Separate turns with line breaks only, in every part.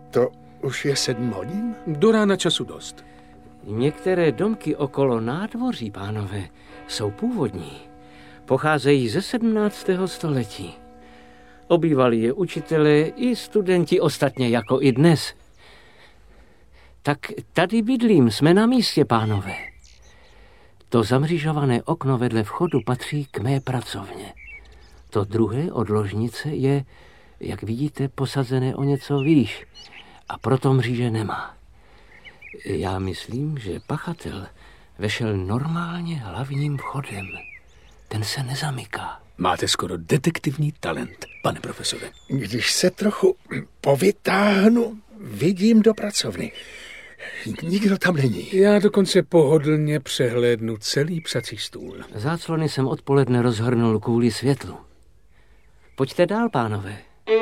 To už je 7 hodin?
Do rána času dost.
Některé domky okolo nádvoří, pánové, jsou původní. Pocházejí ze 17. století. Obývali je učitelé i studenti, ostatně jako i dnes. Tak tady bydlím, jsme na místě, pánové. To zamřížované okno vedle vchodu patří k mé pracovně. To druhé od ložnice je, jak vidíte, posazené o něco výš a proto mříže nemá. Já myslím, že pachatel vešel normálně hlavním vchodem. Ten se nezamyká.
Máte skoro detektivní talent, pane profesore.
Když se trochu povytáhnu, vidím do pracovny. Nikdo tam není.
Já dokonce pohodlně přehlédnu celý psací stůl.
Záclony jsem odpoledne rozhrnul kvůli světlu. Pojďte dál, pánové.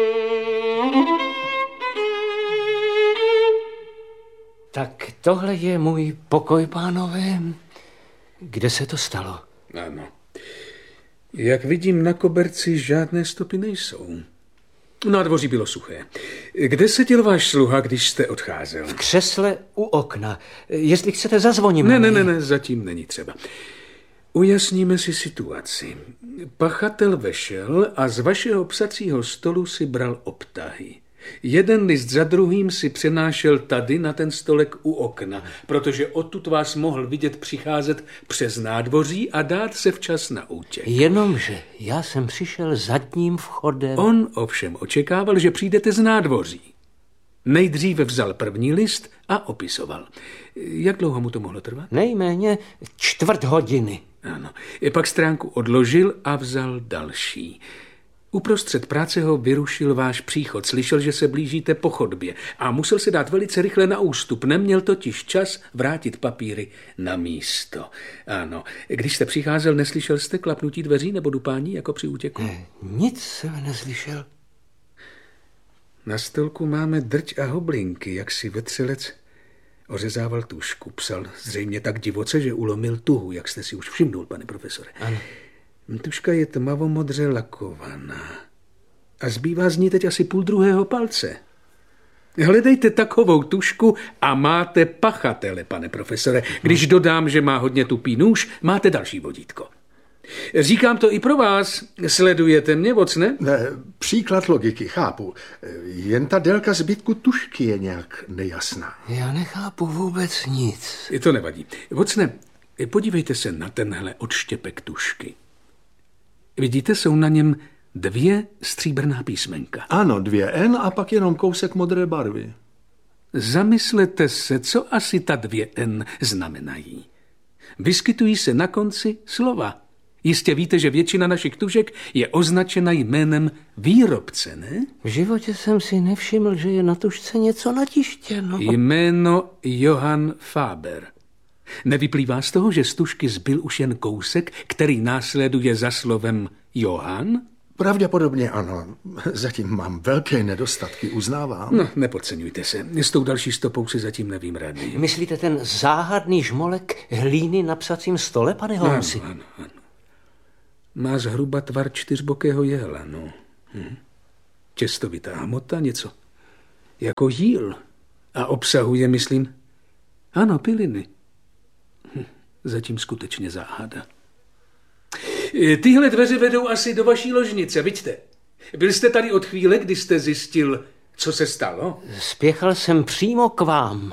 Tak tohle je můj pokoj, pánové. Kde se to stalo?
Ano. Jak vidím, na koberci žádné stopy nejsou. Nádvoří bylo suché. Kde seděl váš sluha, když jste odcházel?
V křesle u okna. Jestli chcete, zazvoním.
Ne, zatím není třeba. Ujasníme si situaci. Pachatel vešel a z vašeho psacího stolu si bral obtahy. Jeden list za druhým si přenášel tady na ten stolek u okna, protože odtud vás mohl vidět přicházet přes nádvoří a dát se včas na útěk.
Jenomže já jsem přišel zadním vchodem.
On ovšem očekával, že přijdete z nádvoří. Nejdříve vzal první list a opisoval. Jak dlouho mu to mohlo trvat?
Nejméně 1/4 hodiny.
Ano. Pak stránku odložil a vzal další. Uprostřed práce ho vyrušil váš příchod. Slyšel, že se blížíte po chodbě a musel se dát velice rychle na ústup. Neměl totiž čas vrátit papíry na místo. Ano. Když jste přicházel, neslyšel jste klapnutí dveří nebo dupání jako při útěku?
Ne, nic jsem neslyšel.
Na stolku máme drť a hoblinky, jak si vetřelec ořezával tužku. Psal zřejmě tak divoce, že ulomil tuhu, jak jste si už všimnul, pane profesore.
Ano.
Tužka je tmavomodře lakovaná. A zbývá z ní teď asi 1/2 palce. Hledejte takovou tužku a máte pachatele, pane profesore. Když dodám, že má hodně tupý nůž, máte další vodítko. Říkám to i pro vás. Sledujete mě, Watson?
Ne, příklad logiky, chápu. Jen ta délka zbytku tužky je nějak nejasná.
Já nechápu vůbec nic.
To nevadí. Watson, podívejte se na tenhle odštěpek tužky. Vidíte, jsou na něm 2 stříbrná písmenka.
Ano, 2 N a pak jenom kousek modré barvy.
Zamyslete se, co asi ta 2 N znamenají. Vyskytují se na konci slova. Jistě víte, že většina našich tužek je označena jménem výrobce, ne?
V životě jsem si nevšiml, že je na tužce něco natištěno.
Jméno Johann Faber. Nevyplývá z toho, že z tužky zbyl už jen kousek, který následuje za slovem Johann?
Pravděpodobně ano. Zatím mám velké nedostatky, uznávám.
No, nepodceňujte se. S tou další stopou si zatím nevím rady.
Myslíte ten záhadný žmolek hlíny na psacím stole, pane Holmesi?
Ano. Má zhruba tvar 4bokého jehla, no. Těstovitá hmota, něco jako jíl. A obsahuje, myslím, ano, piliny. Zatím skutečně záhada. Tyhle dveře vedou asi do vaší ložnice, vidíte. Byl jste tady od chvíle, kdy jste zjistil, co se stalo?
Spěchal jsem přímo k vám.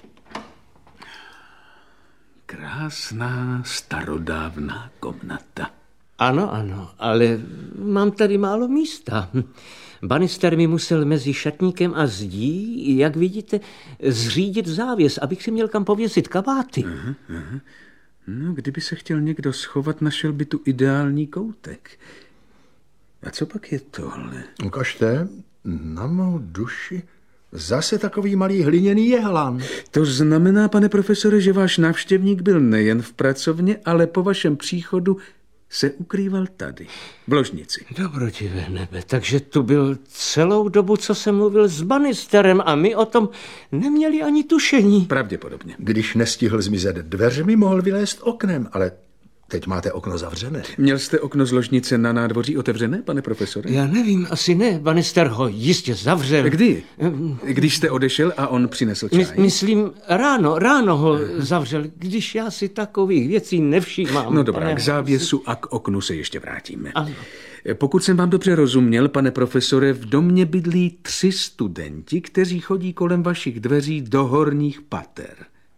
Krásná starodávná komnata.
Ano, ale mám tady málo místa. Banister mi musel mezi šatníkem a zdí, jak vidíte, zřídit závěs, abych si měl kam pověsit kabáty.
Aha. No, kdyby se chtěl někdo schovat, našel by tu ideální koutek. A co pak je tohle?
Ukažte, na mou duši, zase takový malý hliněný jehlan.
To znamená, pane profesore, že váš návštěvník byl nejen v pracovně, ale po vašem příchodu se ukrýval tady, v ložnici.
Dobrotivé nebe, takže tu byl celou dobu, co jsem mluvil s Banisterem a my o tom neměli ani tušení.
Pravděpodobně.
Když nestihl zmizet dveřmi, mohl vylézt oknem, ale teď máte okno zavřené.
Měl jste okno z ložnice na nádvoří otevřené, pane profesore?
Já nevím, asi ne. Bannister ho jistě zavřel.
Kdy? Když jste odešel a on přinesl čaj?
Myslím, ráno ho zavřel, když já si takových věcí nevšímám.
No dobrá, k závěsu a k oknu se ještě vrátíme.
Ano.
Pokud jsem vám dobře rozuměl, pane profesore, v domě bydlí 3 studenti, kteří chodí kolem vašich dveří do horních pater.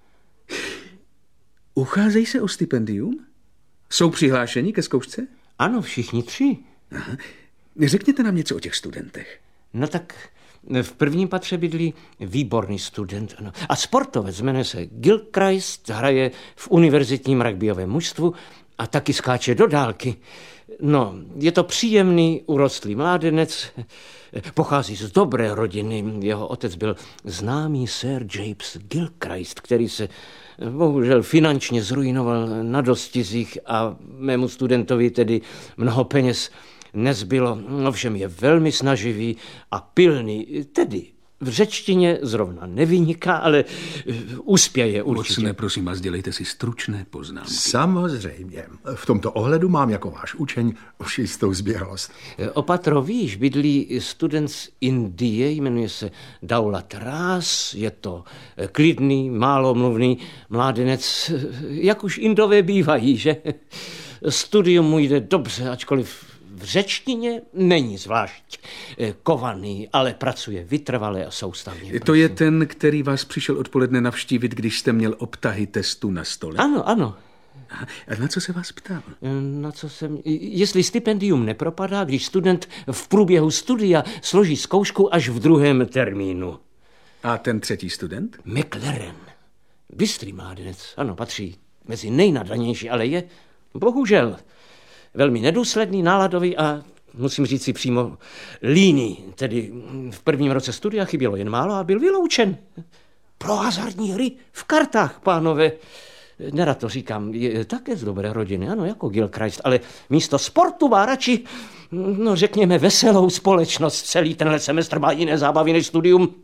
Ucházejí se o stipendium? Jsou přihlášeni ke zkoušce?
Ano, všichni 3.
Aha. Řekněte nám něco o těch studentech.
No tak v prvním patře bydlí výborný student. Ano. A sportovec jmenuje se Gilchrist, hraje v univerzitním rugbyovém mužstvu a taky skáče do dálky. No, je to příjemný, urostlý mládenec, pochází z dobré rodiny. Jeho otec byl známý Sir James Gilchrist, který se bohužel finančně zrujnoval na dostizích a mému studentovi tedy mnoho peněz nezbylo. Ovšem je velmi snaživý a pilný, tedy v řečtině zrovna nevyniká, ale uspěje určitě.
Mocné, prosím vás, dělejte si stručné poznámky.
Samozřejmě. V tomto ohledu mám jako váš učeň už jistou zběhlost.
Opatro víš, bydlí student z Indie, jmenuje se Daulat Rás, je to klidný, málomluvný mládenec, jak už Indové bývají, že? Studium mu jde dobře, ačkoliv v řečtině není zvlášť kovaný, ale pracuje vytrvale a soustavně.
To je ten, který vás přišel odpoledne navštívit, když jste měl obtahy testu na stole?
Ano, ano.
A na co se vás ptal?
Na co jsem... Jestli stipendium nepropadá, když student v průběhu studia složí zkoušku až v 2. termínu.
A ten 3. student?
McLaren. Bystrý mládenec, ano, patří mezi nejnadanější, ale je, bohužel, velmi nedůsledný, náladový a musím říct si přímo líný. Tedy v prvním roce studia chybělo jen málo a byl vyloučen. Pro hazardní hry v kartách, pánové. Nerad to říkám, je také z dobré rodiny, ano, jako Gilchrist, ale místo sportu má radši, no řekněme, veselou společnost. Celý tenhle semestr má jiné zábavy než studium.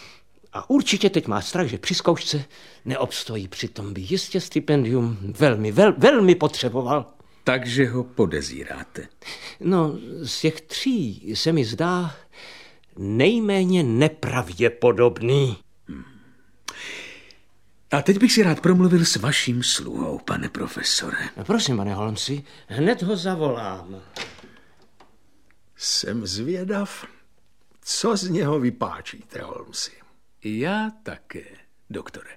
A určitě teď má strach, že při zkoušce neobstojí. Přitom by jistě stipendium velmi potřeboval.
Takže ho podezíráte.
No, z těch 3 se mi zdá nejméně nepravděpodobný.
A teď bych si rád promluvil s vaším sluhou, pane profesore.
Prosím, pane Holmesi, hned ho zavolám.
Jsem zvědav, co z něho vypáčíte, Holmesi.
Já také, doktore.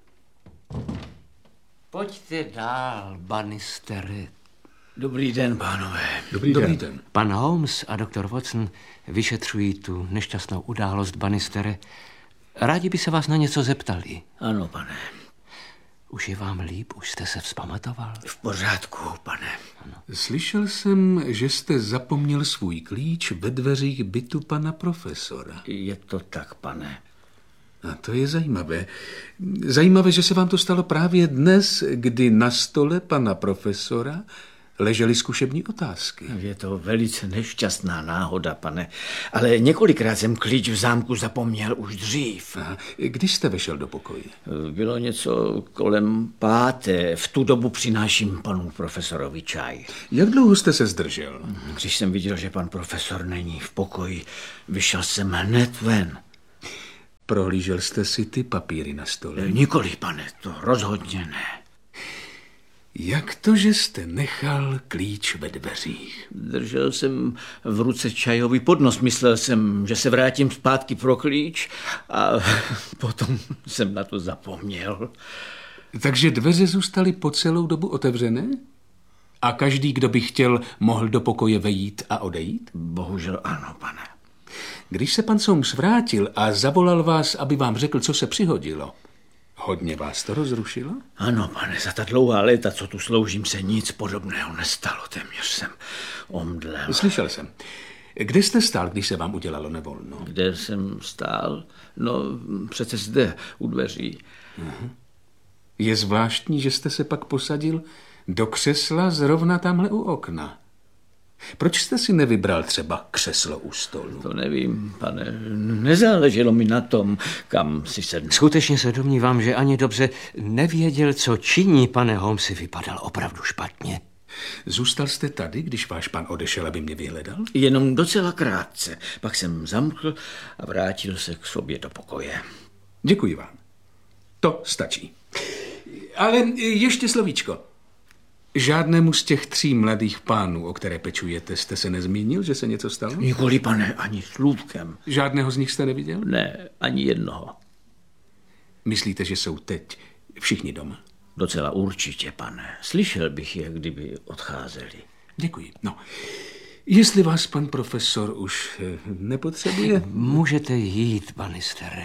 Pojďte dál, Bannistere.
Dobrý den, pánové.
Dobrý den.
Pan Holmes a doktor Watson vyšetřují tu nešťastnou událost, Bannistere. Rádi by se vás na něco zeptali.
Ano, pane.
Už je vám líp? Už jste se vzpamatoval?
V pořádku, pane.
Ano.
Slyšel jsem, že jste zapomněl svůj klíč ve dveřích bytu pana profesora.
Je to tak, pane.
A to je zajímavé. Zajímavé, že se vám to stalo právě dnes, kdy na stole pana profesora ležely zkušební otázky.
Je to velice nešťastná náhoda, pane. Ale několikrát jsem klíč v zámku zapomněl už dřív.
Aha. Když jste vešel do pokoje?
Bylo něco kolem 5. V tu dobu přináším panu profesorovi čaj.
Jak dlouho jste se zdržel?
Když jsem viděl, že pan profesor není v pokoji, vyšel jsem hned ven.
Prohlížel jste si ty papíry na stole?
Nikoli, pane, to rozhodně ne.
Jak to, že jste nechal klíč ve dveřích?
Držel jsem v ruce čajový podnos. Myslel jsem, že se vrátím zpátky pro klíč a potom jsem na to zapomněl.
Takže dveře zůstaly po celou dobu otevřené? A každý, kdo by chtěl, mohl do pokoje vejít a odejít?
Bohužel ano, pane.
Když se pan Soames vrátil a zavolal vás, aby vám řekl, co se přihodilo, hodně vás to rozrušilo?
Ano, pane, za ta dlouhá léta, co tu sloužím, se nic podobného nestalo. Téměř jsem omdlel.
Slyšel jsem. Kde jste stál, když se vám udělalo nevolno?
Kde jsem stál? No, přece zde, u dveří.
Je zvláštní, že jste se pak posadil do křesla zrovna tamhle u okna. Proč jste si nevybral třeba křeslo u stolu?
To nevím, pane. Nezáleželo mi na tom, kam si sednu.
Skutečně se domnívám, že ani dobře nevěděl, co činí, pane Holmesi, vypadal opravdu špatně.
Zůstal jste tady, když váš pan odešel, aby mě vyhledal?
Jenom docela krátce. Pak jsem zamkl a vrátil se k sobě do pokoje.
Děkuji vám. To stačí. Ale ještě slovíčko. Žádnému z těch 3 mladých pánů, o které pečujete, jste se nezmínil, že se něco stalo?
Nikoli, pane, ani slůvkem.
Žádného z nich jste neviděl?
Ne, ani jednoho.
Myslíte, že jsou teď všichni doma?
Docela určitě, pane. Slyšel bych je, kdyby odcházeli.
Děkuji. No, jestli vás pan profesor už nepotřebuje...
Můžete jít, Bannistere.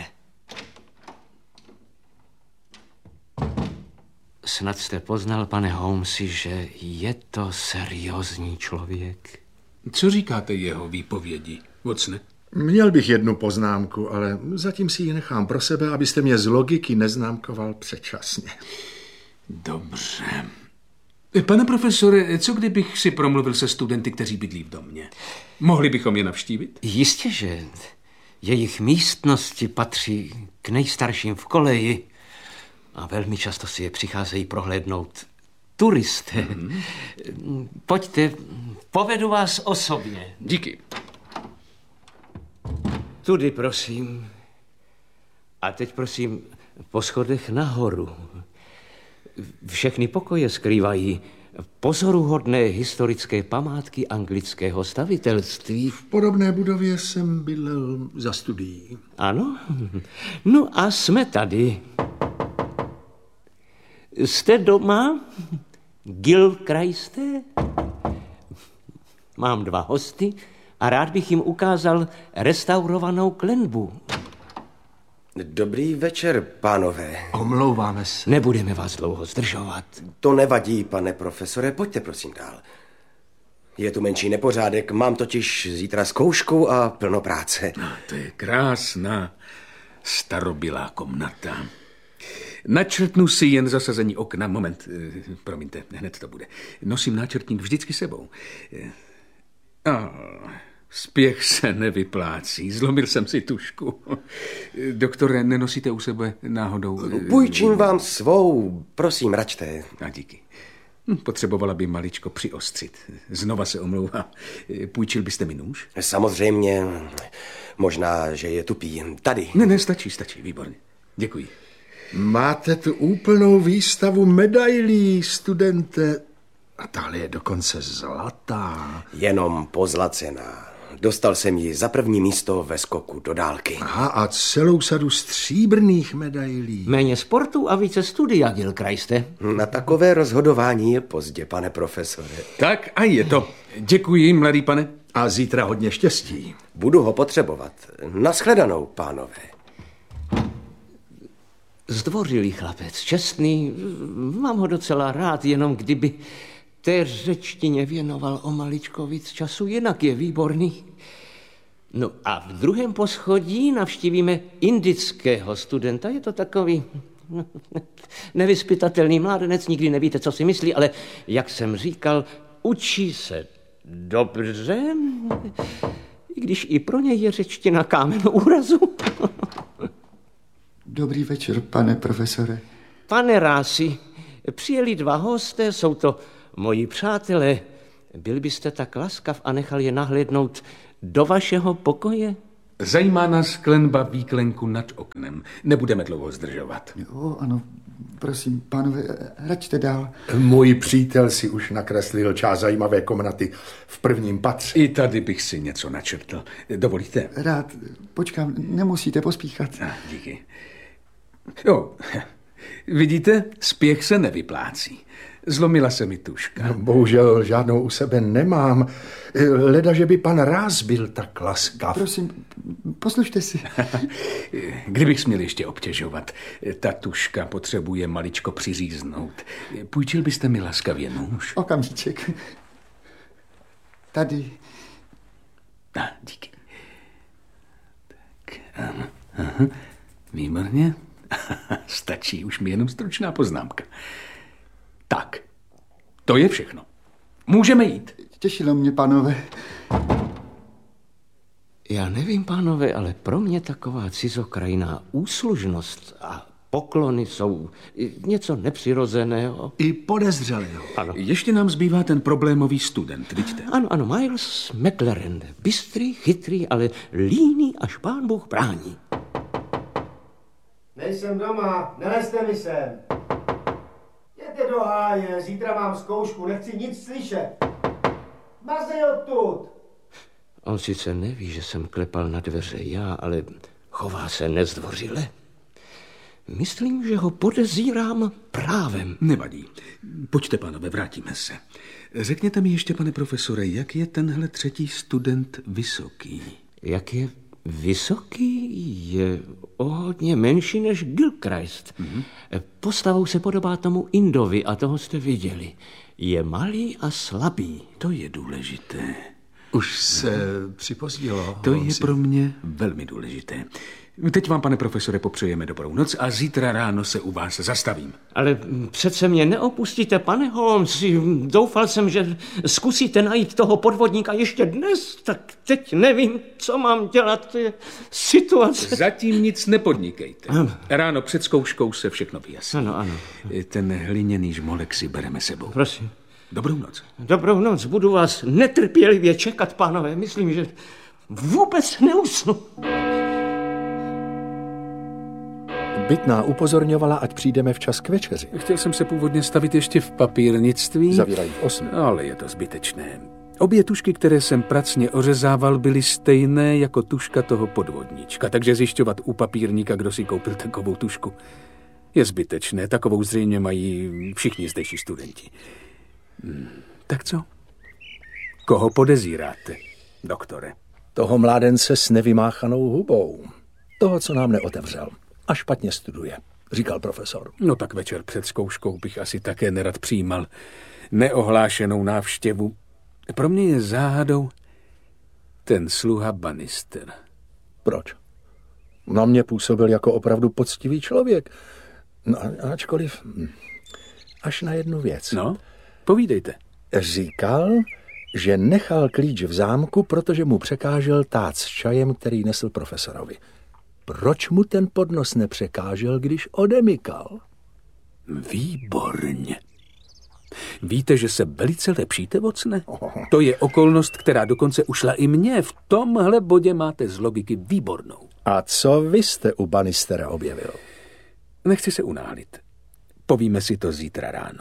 Snad jste poznal, pane Holmesi, že je to seriózní člověk.
Co říkáte jeho výpovědi, Watsone?
Měl bych jednu poznámku, ale zatím si ji nechám pro sebe, abyste mě z logiky neznámkoval předčasně.
Dobře. Pane profesore, co kdybych si promluvil se studenty, kteří bydlí v domě? Mohli bychom je navštívit?
Jistě, že jejich místnosti patří k nejstarším v koleji a velmi často si je přicházejí prohlédnout turisté. Pojďte, povedu vás osobně.
Díky.
Tudy, prosím. A teď, prosím, po schodech nahoru. Všechny pokoje skrývají pozoruhodné historické památky anglického stavitelství.
V podobné budově jsem bydlel za studií.
Ano? No a jsme tady. Jste doma, Gilchriste? Mám 2 hosty a rád bych jim ukázal restaurovanou klenbu.
Dobrý večer, pánové.
Omlouváme se.
Nebudeme vás dlouho zdržovat.
To nevadí, pane profesore, pojďte prosím dál. Je tu menší nepořádek, mám totiž zítra zkoušku a plno práce.
No, to je krásná starobylá komnata. Načrtnu si jen zasazení okna. Moment, promiňte, hned to bude. Nosím náčrtník vždycky sebou. Spěch se nevyplácí. Zlomil jsem si tušku. Doktore, nenosíte u sebe náhodou...
Půjčím vám svou, prosím, račte.
A díky. Potřebovala by maličko přiostřit. Znova se omlouvám. Půjčil byste mi nůž?
Samozřejmě, možná, že je tupý. Tady.
Ne, stačí, výborně. Děkuji.
Máte tu úplnou výstavu medailí, studente. A tahle je dokonce zlatá.
Jenom pozlacená. Dostal jsem ji za 1. místo ve skoku do dálky.
Aha, a celou sadu stříbrných medailí.
Méně sportu a více studia, Gilchriste.
Na takové rozhodování je pozdě, pane profesore.
Tak a je to. Děkuji, mladý pane.
A zítra hodně štěstí.
Budu ho potřebovat. Naschledanou, pánové.
Zdvořilý chlapec, čestný, mám ho docela rád, jenom kdyby té řečtině věnoval o maličko víc času, jinak je výborný. No a v 2. poschodí navštívíme indického studenta, je to takový nevyzpytatelný mládenec, nikdy nevíte, co si myslí, ale jak jsem říkal, učí se dobře, i když i pro něj je řečtina kámen úrazu.
Dobrý večer, pane profesore.
Pane Rási, přijeli 2 hosté, jsou to moji přátelé. Byl byste tak laskav a nechal je nahlédnout do vašeho pokoje?
Zajímá nás klenba výklenku nad oknem. Nebudeme dlouho zdržovat.
Jo, ano, prosím, pánové, račte dál.
Můj přítel si už nakreslil část zajímavé komnaty v 1. patře.
I tady bych si něco načrtl. Dovolíte?
Rád, počkám, nemusíte pospíchat.
Díky. Jo, vidíte, spěch se nevyplácí. Zlomila se mi tuška.
Bohužel žádnou u sebe nemám. Leda, že by pan Ráz byl tak laskav.
Prosím, poslušte si.
Kdybych směl ještě obtěžovat, ta tuška potřebuje maličko přiříznout. Půjčil byste mi laskavě nůž?
Okamžíček. Tady.
Díky. Tak, aha, výborně. Stačí už mi jenom stručná poznámka. Tak, to je všechno. Můžeme jít.
Těšilo mě, pánové.
Já nevím, pánové, ale pro mě taková cizokrajná úslužnost a poklony jsou něco nepřirozeného.
I podezřelého.
Ano.
Ještě nám zbývá ten problémový student, vidíte?
Ano, Miles McLaren. Bystrý, chytrý, ale líný, až pán Bůh brání.
Nejsem doma, nelezte mi sem. Jděte do háje, zítra mám zkoušku, nechci nic slyšet. Mazej odtud!
On sice neví, že jsem klepal na dveře já, ale chová se nezdvořile. Myslím, že ho podezírám právem.
Nevadí. Pojďte, pánové, vrátíme se. Řekněte mi ještě, pane profesore, jak je tenhle třetí student vysoký?
Jak je vysoký? Je o hodně menší než Gilchrist. Postavou se podobá tomu Indovi a toho jste viděli. Je malý a slabý.
To je důležité.
Už se připozdilo.
To je pro mě velmi důležité. Teď vám, pane profesore, popřejeme dobrou noc a zítra ráno se u vás zastavím.
Ale přece mě neopustíte, pane Holmes. Doufal jsem, že zkusíte najít toho podvodníka ještě dnes, tak teď nevím, co mám dělat. To je situace.
Zatím nic nepodnikejte. Ráno před zkouškou se všechno vyjasní.
Ano.
Ten hliněný žmolek si bereme sebou.
Prosím.
Dobrou noc.
Dobrou noc, budu vás netrpělivě čekat, pánové. Myslím, že vůbec neusnu.
Bytná upozorňovala, ať přijdeme včas k večeři.
Chtěl jsem se původně stavit ještě v papírnictví.
Zavírají v 8.
Ale je to zbytečné. Obě tušky, které jsem pracně ořezával, byly stejné jako tuška toho podvodníčka, takže zjišťovat u papírníka, kdo si koupil takovou tušku, je zbytečné. Takovou zřejmě mají všichni zdejší studenti. Tak co? Koho podezíráte, doktore?
Toho mládence s nevymáchanou hubou. Toho, co nám neotevřel. A špatně studuje, říkal profesor.
No tak večer před zkouškou bych asi také nerad přijímal neohlášenou návštěvu. Pro mě je záhadou ten sluha Bannister.
Proč? Na mě působil jako opravdu poctivý člověk. No, ačkoliv až na jednu věc.
No, povídejte.
Říkal, že nechal klíč v zámku, protože mu překážel tác s čajem, který nesl profesorovi. Proč mu ten podnos nepřekážel, když odemykal?
Výborně. Víte, že se velice lepšíte, Watson? To je okolnost, která dokonce ušla i mně. V tomhle bodě máte z logiky výbornou.
A co vy jste u Bannistera objevil?
Nechci se unáhlit. Povíme si to zítra ráno.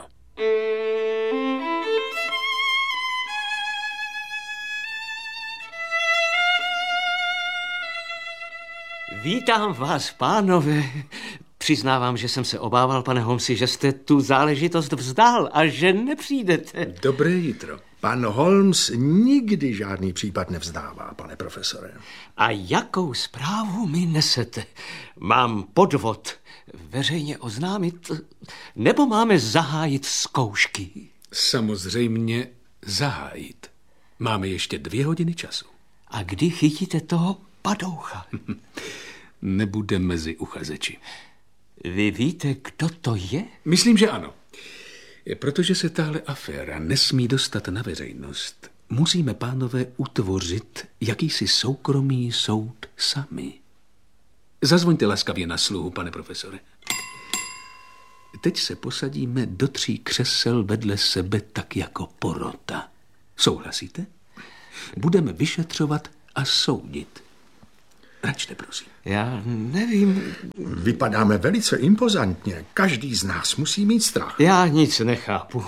Vítám vás, pánové. Přiznávám, že jsem se obával, pane Holmesi, že jste tu záležitost vzdal a že nepřijdete.
Dobré jitro. Pan Holmes nikdy žádný případ nevzdává, pane profesore.
A jakou zprávu mi nesete? Mám podvod veřejně oznámit, nebo máme zahájit zkoušky?
Samozřejmě zahájit. Máme ještě 2 hodiny času.
A kdy chytíte toho padoucha?
Nebude mezi uchazeči.
Vy víte, kdo to je?
Myslím, že ano. Protože se tahle aféra nesmí dostat na veřejnost, musíme, pánové, utvořit jakýsi soukromý soud sami. Zazvoňte laskavě na sluhu, pane profesore. Teď se posadíme do 3 křesel vedle sebe tak jako porota. Souhlasíte? Budeme vyšetřovat a soudit. Račte, prosím.
Já nevím.
Vypadáme velice impozantně. Každý z nás musí mít strach.
Já nic nechápu.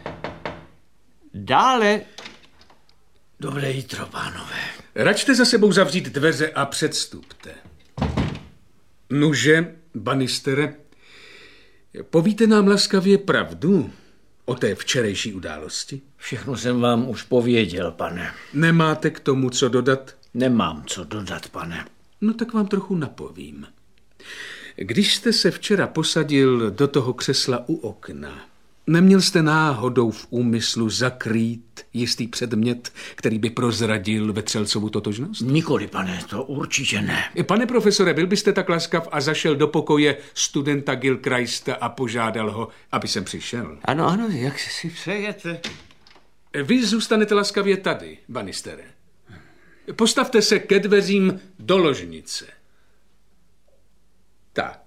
Dále.
Dobré jitro, pánové.
Račte za sebou zavřít dveře a předstupte. Nuže, Bannistere, povíte nám laskavě pravdu o té včerejší události?
Všechno jsem vám už pověděl, pane.
Nemáte k tomu co dodat?
Nemám co dodat, pane.
No tak vám trochu napovím. Když jste se včera posadil do toho křesla u okna, neměl jste náhodou v úmyslu zakrýt jistý předmět, který by prozradil Vetřelcovu totožnost?
Nikoli, pane, to určitě ne.
Pane profesore, byl byste tak laskav a zašel do pokoje studenta Gilchrista a požádal ho, aby sem přišel?
Ano, jak si přejete.
Vy zůstanete laskavě tady, Bannistere. Postavte se ke dveřím do ložnice. Tak.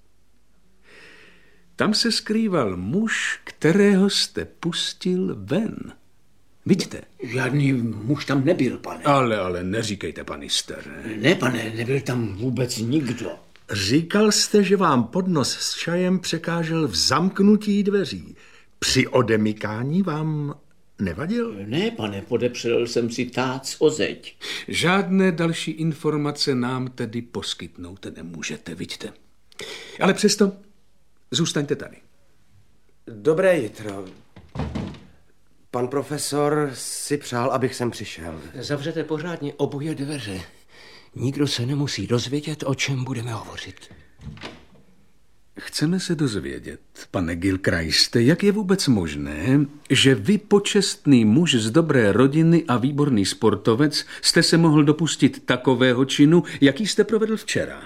Tam se skrýval muž, kterého jste pustil ven. Vidíte?
Žádný muž tam nebyl, pane.
Ale neříkejte, Bannistere.
Ne, pane, nebyl tam vůbec nikdo.
Říkal jste, že vám podnos s čajem překážel v zamknutí dveří. Při odemykání vám nevadil?
Ne, pane, podepřel jsem si tác o zeď.
Žádné další informace nám tedy poskytnout nemůžete, vidíte. Ale přesto zůstaňte tady.
Dobré jitro. Pan profesor si přál, abych sem přišel.
Zavřete pořádně oboje dveře. Nikdo se nemusí dozvědět, o čem budeme hovořit.
Chceme se dozvědět, pane Gilchriste, jak je vůbec možné, že vy, počestný muž z dobré rodiny a výborný sportovec, jste se mohl dopustit takového činu, jaký jste provedl včera?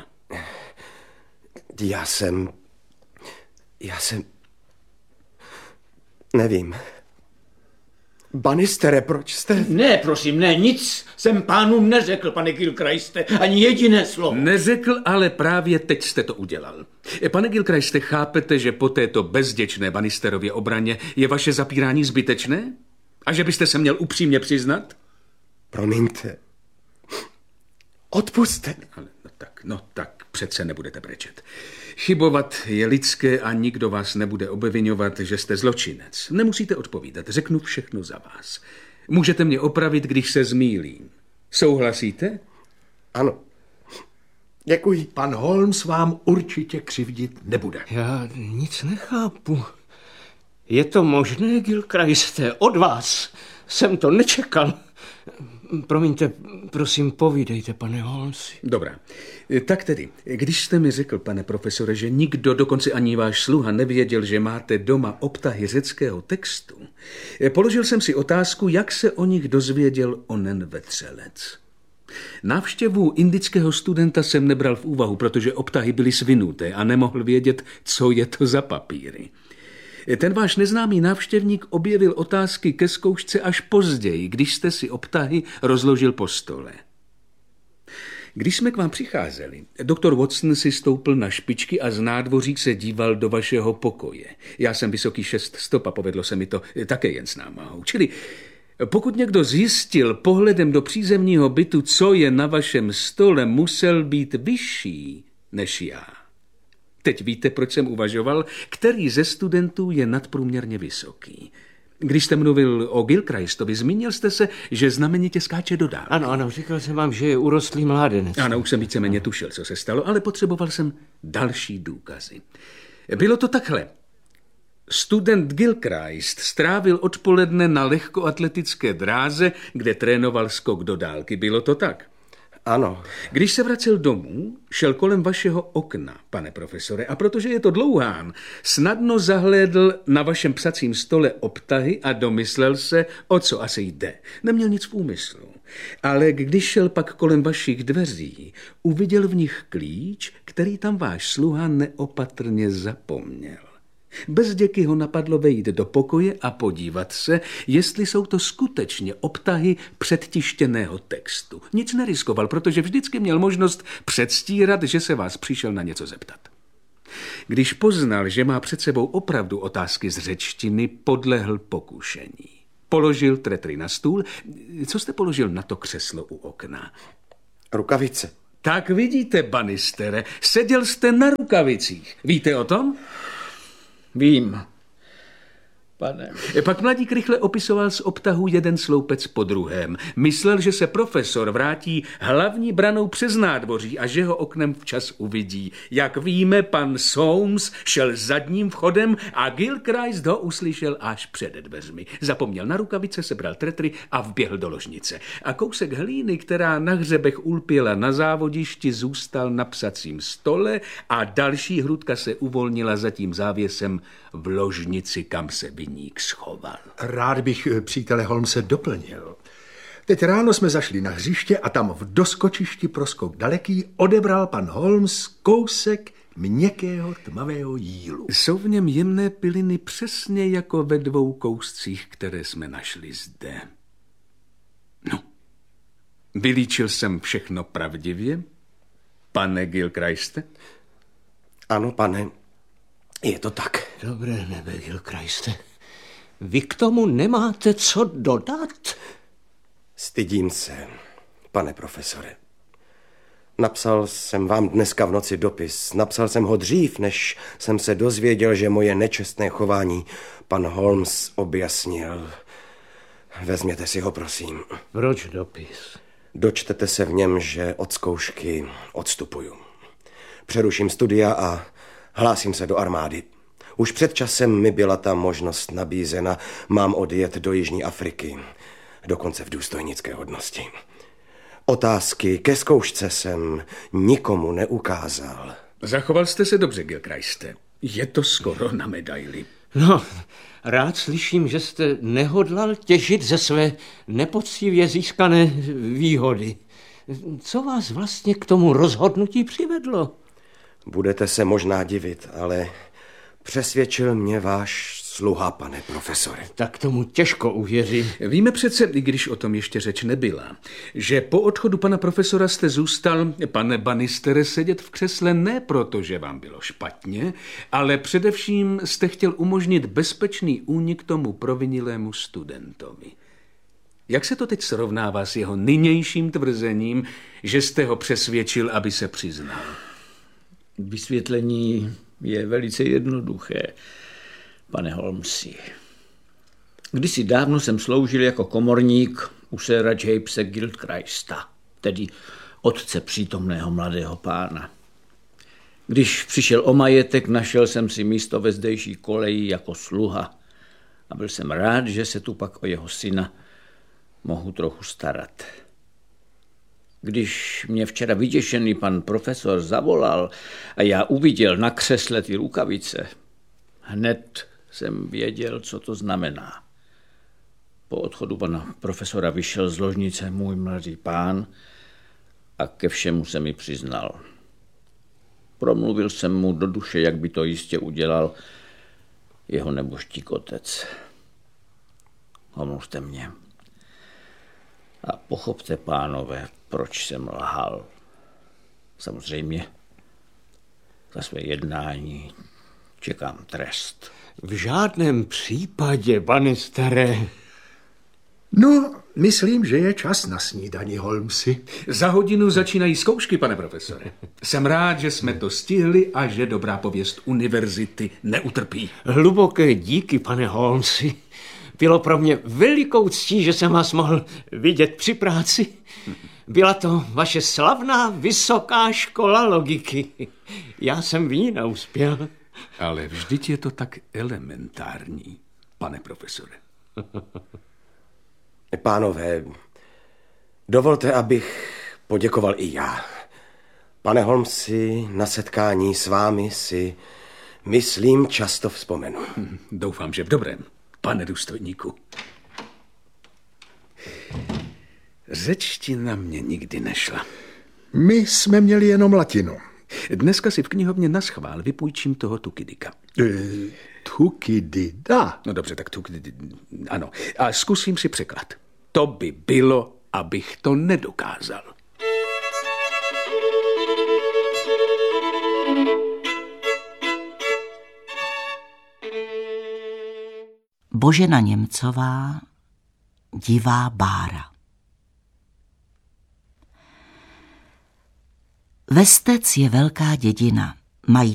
Já jsem... Nevím. Bannistere, proč jste...
Ne, prosím, ne, nic jsem pánům neřekl, pane Gilchriste, ani jediné slovo.
Neřekl, ale právě teď jste to udělal. Pane Gilchriste, chápete, že po této bezděčné Bannisterově obraně je vaše zapírání zbytečné? A že byste se měl upřímně přiznat?
Promiňte. Odpusťte.
Ale no tak, přece nebudete brečet. Chybovat je lidské a nikdo vás nebude obviňovat, že jste zločinec. Nemusíte odpovídat, řeknu všechno za vás. Můžete mě opravit, když se zmýlím. Souhlasíte?
Ano. Děkuji.
Pan Holmes vám určitě křivdit nebude.
Já nic nechápu. Je to možné, Gilchriste? Od vás jsem to nečekal. Promiňte, prosím, povídejte, pane Holmes.
Dobrá. Tak tedy, když jste mi řekl, pane profesore, že nikdo, dokonce ani váš sluha, nevěděl, že máte doma obtahy řeckého textu, položil jsem si otázku, jak se o nich dozvěděl onen vetřelec. Návštěvu indického studenta jsem nebral v úvahu, protože obtahy byly svinuté a nemohl vědět, co je to za papíry. Ten váš neznámý návštěvník objevil otázky ke zkoušce až později, když jste si obtahy rozložil po stole. Když jsme k vám přicházeli, doktor Watson si stoupl na špičky a z nádvoří se díval do vašeho pokoje. Já jsem vysoký 6 stop a povedlo se mi to také jen s námahou. Čili pokud někdo zjistil pohledem do přízemního bytu, co je na vašem stole, musel být vyšší než já. Teď víte, proč jsem uvažoval, který ze studentů je nadprůměrně vysoký. Když jste mluvil o Gilchristovi, zmínil jste se, že znamenitě skáče do dálky.
Ano, říkal jsem vám, že je urostlý mládenec.
Ano, už jsem víceméně tušil, co se stalo, ale potřeboval jsem další důkazy. Bylo to takhle. Student Gilchrist strávil odpoledne na lehkoatletické dráze, kde trénoval skok do dálky. Bylo to tak?
Ano.
Když se vracel domů, šel kolem vašeho okna, pane profesore, a protože je to dlouhán, snadno zahlédl na vašem psacím stole obtahy a domyslel se, o co asi jde. Neměl nic v úmyslu. Ale když šel pak kolem vašich dveří, uviděl v nich klíč, který tam váš sluha neopatrně zapomněl. Bez děky ho napadlo vejít do pokoje a podívat se, jestli jsou to skutečně obtahy předtištěného textu. Nic neriskoval, protože vždycky měl možnost předstírat, že se vás přišel na něco zeptat. Když poznal, že má před sebou opravdu otázky z řečtiny, podlehl pokušení. Položil tretry na stůl. Co jste položil na to křeslo u okna?
Rukavice.
Tak vidíte, Bannistere, seděl jste na rukavicích. Víte o tom?
Vím, pane.
Pak mladík rychle opisoval z obtahu jeden sloupec po druhém. Myslel, že se profesor vrátí hlavní branou přes nádvoří a že ho oknem včas uvidí. Jak víme, pan Soames šel zadním vchodem a Gilchrist ho uslyšel až před dveřmi. Zapomněl na rukavice, sebral tretry a vběhl do ložnice. A kousek hlíny, která na hřebech ulpěla na závodišti, zůstal na psacím stole a další hrudka se uvolnila za tím závěsem v ložnici, kam se viník schoval.
Rád bych přítele Holmese doplnil. Teď ráno jsme zašli na hřiště a tam v doskočišti pro skok daleký odebral pan Holmes kousek měkkého tmavého jílu.
Jsou v něm jemné piliny přesně jako ve 2 kouscích, které jsme našli zde. No, vylíčil jsem všechno pravdivě, pane Gilchriste?
Ano, pane, je to tak.
Dobré nebe, Gilchriste. Vy k tomu nemáte co dodat?
Stydím se, pane profesore. Napsal jsem vám dneska v noci dopis. Napsal jsem ho dřív, než jsem se dozvěděl, že moje nečestné chování pan Holmes objasnil. Vezměte si ho, prosím.
Proč dopis?
Dočtete se v něm, že od zkoušky odstupuju. Přeruším studia a hlásím se do armády. Už před časem mi byla ta možnost nabízena. Mám odjet do Jižní Afriky, dokonce v důstojnické hodnosti. Otázky ke zkoušce jsem nikomu neukázal.
Zachoval jste se dobře, Gilchriste. Je to skoro na medaili.
No, rád slyším, že jste nehodlal těžit ze své nepoctivě získané výhody. Co vás vlastně k tomu rozhodnutí přivedlo?
Budete se možná divit, ale přesvědčil mě váš sluha, pane profesore.
Tak tomu těžko uvěřím.
Víme přece, i když o tom ještě řeč nebyla, že po odchodu pana profesora jste zůstal, pane Bannistere, sedět v křesle ne proto, že vám bylo špatně, ale především jste chtěl umožnit bezpečný únik tomu provinilému studentovi. Jak se to teď srovnává s jeho nynějším tvrzením, že jste ho přesvědčil, aby se přiznal?
Vysvětlení je velice jednoduché, pane Holmesi. Kdysi dávno jsem sloužil jako komorník u séra Jamese Gilchrista, tedy otce přítomného mladého pána. Když přišel o majetek, našel jsem si místo ve zdejší koleji jako sluha a byl jsem rád, že se tu pak o jeho syna mohu trochu starat. Když mě včera vyděšený pan profesor zavolal a já uviděl na křesle ty rukavice, hned jsem věděl, co to znamená. Po odchodu pana profesora vyšel z ložnice můj mladý pán a ke všemu se mi přiznal. Promluvil jsem mu do duše, jak by to jistě udělal jeho nebožtík otec. Omluvte mě. A pochopte, pánové, proč jsem lhal. Samozřejmě za své jednání čekám trest.
V žádném případě, Bannistere.
No, myslím, že je čas na snídani, Holmesi.
Za hodinu začínají zkoušky, pane profesore. Jsem rád, že jsme to stihli a že dobrá pověst univerzity neutrpí.
Hluboké díky, pane Holmesi. Bylo pro mě velikou ctí, že jsem vás mohl vidět při práci. Byla to vaše slavná vysoká škola logiky. Já jsem v ní neuspěl.
Ale vždyť je to tak elementární, pane profesore.
Pánové, dovolte, abych poděkoval i já. Pane Holmesi, na setkání s vámi si, myslím, často vzpomenu.
Doufám, že v dobrém, pane důstojníku. Řečtina mě nikdy nešla.
My jsme měli jenom latinu.
Dneska si v knihovně naschvál vypůjčím toho Thukydida.
Thukydida?
No dobře, tak Thukydid, ano. A zkusím si překlad. To by bylo, abych to nedokázal.
Božena Němcová, Divá Bára. Vestec je velká dědina. Mají